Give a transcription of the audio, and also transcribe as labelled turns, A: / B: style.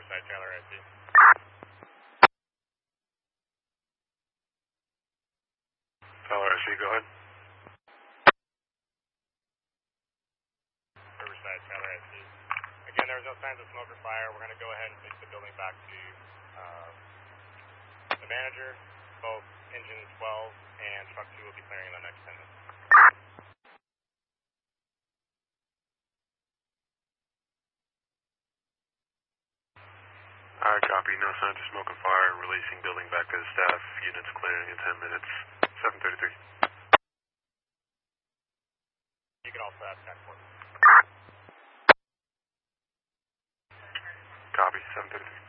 A: Riverside, Taylor IC.
B: Taylor IC, go ahead.
A: Riverside, Taylor IC. Again, there was no signs of smoke or fire. We're going to go ahead and take the building back to the manager. Both engine 12 and truck 2 will be clearing in the next 10 minutes.
B: Alright, copy. No signs of smoke and fire. Releasing building back to the staff. Units clearing in 10 minutes. 7:33.
A: You can also ask that for.
B: Copy. 7:33.